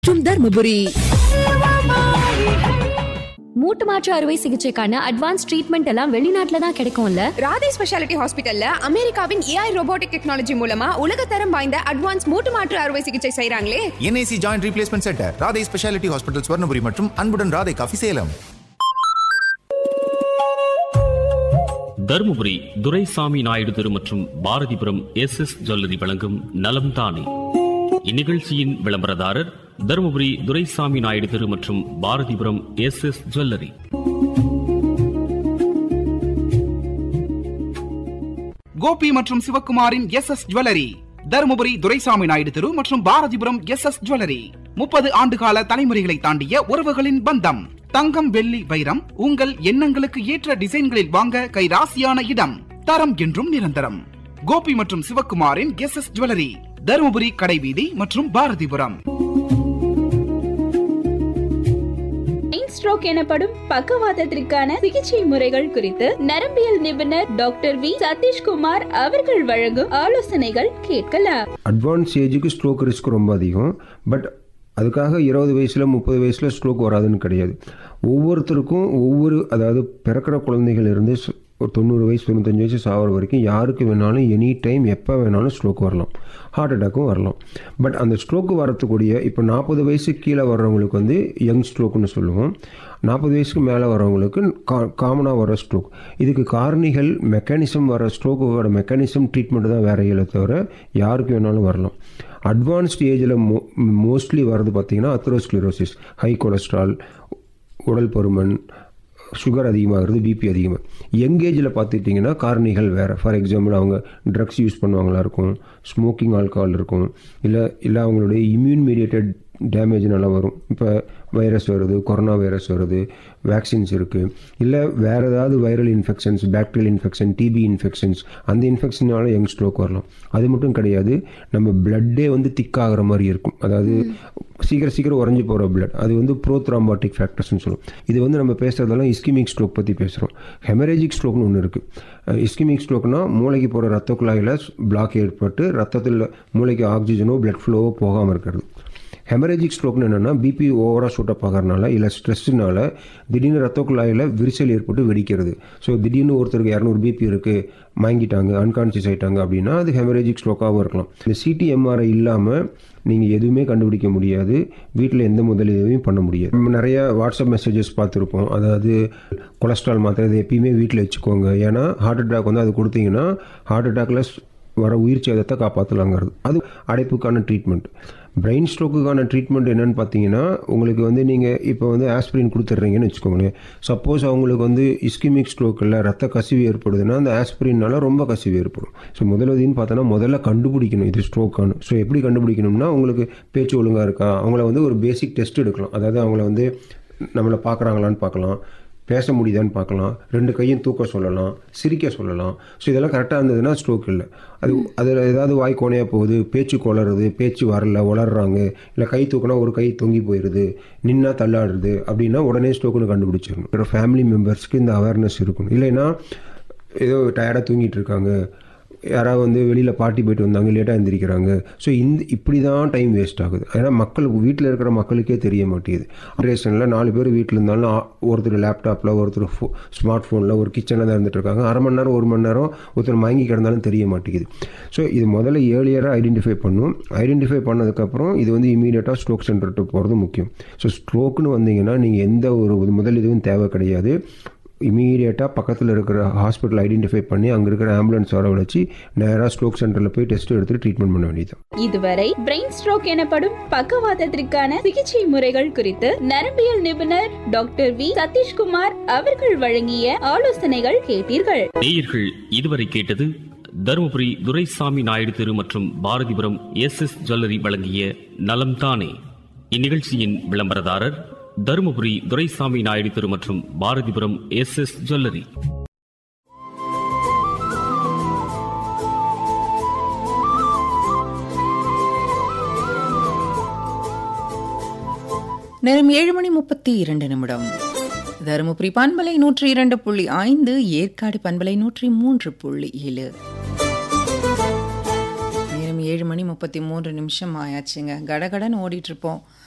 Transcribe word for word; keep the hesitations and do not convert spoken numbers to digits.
தர்மபுரி மூட்டு மாற்று அறுவை சிகிச்சைக்கான அட்வான்ஸ் ட்ரீட்மெண்ட் எல்லாம் வெளிநாட்டுல தான் கிடைக்கும்ல. ராதே ஸ்பெஷாலிட்டி ஹாஸ்பிட்டல்ல அமெரிக்காவின் ஏஐ ரோபோட்டிக் டெக்னாலஜி மூலமா உலகத்தரம் வாய்ந்த அட்வான்ஸ் மூட்டு மாற்று அறுவை சிகிச்சை செய்றாங்களே. NIC joint replacement centre, Radhe speciality hospital, Swarnapuri மற்றும் அன்புடன் ராதே காஃபி, சேலம். தருமபுரி துரைசாமி நாயுடு தெரு மற்றும் பாரதிபுரம் எஸ் எஸ் ஜுவல்லரி வழங்கும் நலம் தானே. இந்நிகழ்ச்சியின் விளம்பரதாரர் தருமபுரி துரைசாமி நாயுடு தெரு மற்றும் Bharathipuram S S jewellery. Gopi மற்றும் சிவக்குமாரின் S S jewellery, Dharmapuri Duraisamy Naidu தெரு மற்றும் பாரதிபுரம் எஸ் எஸ் ஜுவல்லரி. முப்பது ஆண்டுகால தலைமுறைகளை தாண்டிய உறவுகளின் பந்தம். தங்கம், வெள்ளி, வைரம் உங்கள் எண்ணங்களுக்கு ஏற்ற டிசைன்களில் வாங்க கைராசியான இடம். தரம் என்றும் நிரந்தரம். கோபி மற்றும் சிவக்குமாரின் எஸ் எஸ் ஜுவல்லரி, தருமபுரி கடைவீதி மற்றும் பாரதிபுரம். ஸ்ட்ரோக் எனப்படும் பக்கவாதத்திற்கான சிகிச்சை முறைகள் குறித்து நரம்பியல் நிபுணர் டாக்டர் வி சதீஷ்குமார் அவர்கள் வழங்கும் ஆலோசனைகள் கேட்கலாம். அட்வான்ஸ் ஏஜுக்கு ஸ்ட்ரோக் ரிஸ்க் ரொம்ப அதிகம். பட் அதுக்காக இருபது வயசுல முப்பது வயசுல ஸ்ட்ரோக் வராதுன்னு கிடையாது. ஒவ்வொருத்தருக்கும் ஒவ்வொரு, அதாவது பிறக்கிற குழந்தைகள் இருந்து ஒரு தொண்ணூறு வயசு தொண்ணூத்தஞ்சு வயசு சாகிற வரைக்கும் யாருக்கு வேணாலும் எனி டைம் எப்போ வேணாலும் ஸ்ட்ரோக் வரலாம், ஹார்ட் அட்டாக்கும் வரலாம். பட் அந்த ஸ்ட்ரோக்கு வரத்துக்கூடிய இப்போ நாற்பது வயசு கீழே வர்றவங்களுக்கு வந்து யங் ஸ்ட்ரோக்குன்னு சொல்லுவோம். நாற்பது வயசுக்கு மேலே வரவங்களுக்கு கா காமனாக வர ஸ்ட்ரோக். இதுக்கு காரணிகள் மெக்கானிசம், வர ஸ்ட்ரோக்கோட மெக்கானிசம் ட்ரீட்மெண்ட் தான் வேற இல்லை, தவிர யாருக்கு வேணாலும் வரலாம். அட்வான்ஸ்ட் ஏஜில் மோ மோஸ்ட்லி வர்றது பார்த்திங்கன்னா அத்ரோஸ்க்ளிரோசிஸ், ஹை கொலஸ்ட்ரால், உடல் பருமன், சுகர் அதிகமாகிறது, பிபி அதிகமாக. யங் ஏஜில் பார்த்துட்டிங்கன்னா காரணிகள் வேறு. ஃபார் எக்ஸாம்பிள் அவங்க ட்ரக்ஸ் யூஸ் பண்ணுவாங்களா இருக்கும், ஸ்மோக்கிங், ஆல்கஹால் இருக்கும், இல்லை இல்லை அவங்களுடைய இம்யூன் மீடியேட்டட் டேமேஜ் நல்லா வரும். இப்போ வைரஸ் வருது, கொரோனா வைரஸ் வருது, வேக்சின்ஸ் இருக்குது, இல்லை வேறு ஏதாவது viral infections, bacterial infection, DP infections, அந்த இன்ஃபெக்ஷனால யங் ஸ்ட்ரோக் வரலாம். அது மட்டும் கிடையாது, நம்ம பிளட்டே வந்து திக்காகிற மாதிரி இருக்கும். அதாவது சீக்கிரம் சீக்கிரம் உறைஞ்சி போகிற பிளட், அது வந்து ப்ரோத்ராம்பாட்டிக் ஃபேக்டர்ஸ்னு சொல்லுவோம். இது வந்து நம்ம பேசுகிறதெல்லாம் இஸ்கிமிக் ஸ்ட்ரோக் பற்றி பேசுகிறோம். ஹெமரேஜிக் ஸ்ட்ரோக்னு ஒன்று இருக்குது. இஸ்கிமிக் ஸ்ட்ரோக்னா மூளைக்கு போகிற ரத்த குழாயில் பிளாக் ஏற்பட்டு ரத்தத்தில் மூளைக்கு ஆக்சிஜனோ பிளட் ஃப்ளோவோ போகாமல் இருக்கிறது. ஹெமரேஜிக் ஸ்ட்ரோக்னு என்னென்னா பிபி ஓவராக ஷூட்டப் ஆகிறனால இல்லை ஸ்ட்ரெஸ்ஸுனால திடீர்னு ரத்த குழாயில் விரிசல் ஏற்பட்டு வெடிக்கிறது. ஸோ திடீர்னு ஒருத்தருக்கு இரநூறு பிபி இருக்குது, மயங்கிட்டாங்க, அன்கான்சியஸ் ஆகிட்டாங்க அப்படின்னா அது ஹெமரேஜிக் ஸ்ட்ரோக்காகவும் இருக்கலாம். இந்த சிடி எம்ஆர்ஐ இல்லாமல் நீங்கள் எதுவுமே கண்டுபிடிக்க முடியாது, வீட்டில் எந்த முதலீதையும் பண்ண முடியாது. நம்ம நிறைய வாட்ஸ்அப் மெசேஜஸ் பார்த்துருப்போம். அதாவது கொலஸ்ட்ரால் மாத்திரை இது எப்பயுமே வீட்டில் வச்சுக்கோங்க, ஏன்னா ஹார்ட் அட்டாக் வந்து அது கொடுத்தீங்கன்னா ஹார்ட் அட்டாக்ல வர உயிர் சேதத்தை காப்பாற்றலாங்கிறது. அது அடைப்புக்கான ட்ரீட்மெண்ட். பிரெயின் ஸ்ட்ரோக்குக்கான ட்ரீட்மெண்ட் என்னென்னு பார்த்தீங்கன்னா, உங்களுக்கு வந்து நீங்கள் இப்போ வந்து ஆஸ்பிரின் கொடுத்துட்றீங்கன்னு வச்சுக்கோங்களேன். சப்போஸ் அவங்களுக்கு வந்து இஸ்கிமிக் ஸ்ட்ரோக்கில் ரத்த கசிவு ஏற்படுதுன்னா அந்த ஆஸ்பிரின்னால ரொம்ப கசிவு ஏற்படும். ஸோ முதல்வதுன்னு பார்த்தோன்னா முதல்ல கண்டுபிடிக்கணும் இது ஸ்ட்ரோக்கானு. ஸோ எப்படி கண்டுபிடிக்கணும்னா, உங்களுக்கு பேச்சு ஒழுங்காக இருக்கா, அவங்கள வந்து ஒரு பேசிக் டெஸ்ட் எடுக்கலாம். அதாவது அவங்கள வந்து நம்மளை பார்க்குறாங்களான்னு பார்க்கலாம், பேச முடியுதான்னு பார்க்கலாம், ரெண்டு கையும் தூக்க சொல்லலாம், சிரிக்க சொல்லலாம். ஸோ இதெல்லாம் கரெக்டாக இருந்ததுன்னா ஸ்ட்ரோக் இல்லை. அது அதில் ஏதாவது வாய் கோணையாக போகுது, பேச்சு கொளருது, பேச்சு வரல, வளர்றாங்க, இல்லை கை தூக்கினா ஒரு கை தொங்கி போயிடுது, நின்னா தள்ளாடுறது அப்படின்னா உடனே ஸ்ட்ரோக்குன்னு கண்டுபிடிச்சிடணும். ஃபேமிலி மெம்பர்ஸ்க்கு இந்த அவேர்னஸ் இருக்கணும். இல்லைன்னா ஏதோ டயர்டாக தூங்கிட்டு இருக்காங்க, யாராவது வந்து வெளியில் பார்ட்டி போயிட்டு வந்தாங்க, லேட்டாக எழுந்திரிக்கிறாங்க. ஸோ இந்த இப்படி தான் டைம் வேஸ்ட் ஆகுது. ஏன்னா மக்கள் வீட்டில் இருக்கிற மக்களுக்கே தெரிய மாட்டேங்குது. ஆப்ரேஷனில் நாலு பேர் வீட்டில் இருந்தாலும் ஒருத்தர் லேப்டாப்பில், ஒருத்தர் ஃபோ ஸ்மார்ட் ஃபோனில், ஒரு கிச்சனில் தான் இருந்துட்டு இருக்காங்க. அரை மணி நேரம் ஒரு மணி நேரம் ஒருத்தர் மயங்கி கிடந்தாலும் தெரிய மாட்டேங்குது. ஸோ இது முதல்ல ஏர்லியராக ஐடென்டிஃபை பண்ணும். ஐடென்டிஃபை பண்ணதுக்கப்புறம் இது வந்து இமீடியட்டாக ஸ்ட்ரோக் சென்டர்ட்டு போகிறது முக்கியம். ஸோ ஸ்ட்ரோக்குன்னு வந்தீங்கன்னா நீங்கள் எந்த ஒரு முதல் இதுவும் தேவை கிடையாது. இமீடியட்டாக பக்கத்தில் இருக்கிற ஹாஸ்பிட்டல் ஐடென்டிஃபை பண்ணி அங்கே இருக்கிற ஆம்புலன்ஸ் வர வச்சு நேராக ஸ்ட்ரோக் சென்டரில் போய் டெஸ்ட் எடுத்துட்டு ட்ரீட்மெண்ட் பண்ண வேண்டியது. இதுவரை பிரெயின் ஸ்ட்ரோக் எனப்படும் பக்கவாதத்திற்கான சிகிச்சை முறைகள் குறித்து நரம்பியல் நிபுணர் டாக்டர் வி சதீஷ்குமார் அவர்கள் வழங்கிய ஆலோசனைகள் கேட்டீர்கள். நேயர்கள் இதுவரை கேட்டது தருமபுரி துரைசாமி நாயுடு தெரு மற்றும் பாரதிபுரம் எஸ் எஸ் ஜுவல்லரி வழங்கிய நலம் தானே. இந்நிகழ்ச்சியின் விளம்பரதாரர் தருமபுரி துரைசாமி நாயுடு தெரு மற்றும் பாரதிபுரம் எஸ் எஸ் ஜுவல்லரி. நேரம் ஏழு மணி முப்பத்தி இரண்டு நிமிடம். தருமபுரி பண்பலை நூற்றி இரண்டு புள்ளி ஐந்து, ஏற்காடு பண்பலை நூற்றி மூன்று புள்ளி ஏழு. நேரம் ஏழு மணி முப்பத்தி மூன்று நிமிஷம் ஆயாச்சுங்க. கடகடன் ஓடிட்டு இருப்போம்.